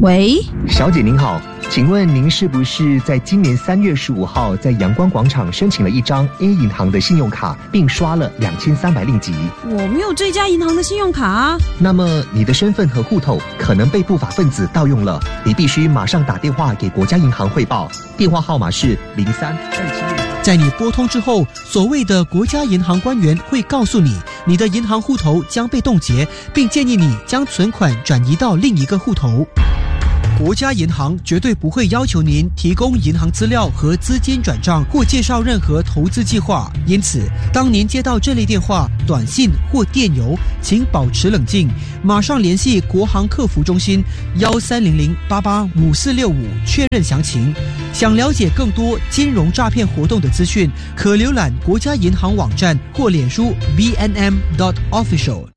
喂， 小姐您好，请问您是不是在今年3月15号在阳光广场申请了一张 A 银行的信用卡，并刷了2300令吉？ 我没有这家银行的信用卡啊。 那么你的身份和户头可能被不法分子盗用了，你必须马上打电话给国家银行汇报，电话号码是0327。 在你拨通之后，所谓的国家银行官员会告诉你，你的银行户头将被冻结，并建议你将存款转移到另一个户头。国家银行绝对不会要求您提供银行资料和资金转账或介绍任何投资计划，因此当您接到这类电话、短信或电邮，请保持冷静，马上联系国行客服中心1300885465确认详情。想了解更多金融诈骗活动的资讯，可浏览国家银行网站或脸书 BNM.official。